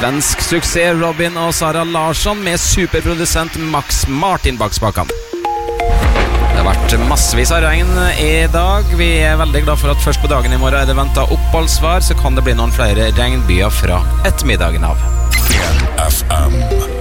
Svensk suksess Robin og Sara Larsson med superprodusent Max Martin bak spakene. Det har vært massevis av regn i dag. Vi er veldig glad for at først på dagen i morgen er det ventet oppholdsvær, så kan det bli noen flere regnbyer fra ettermiddagen av. FM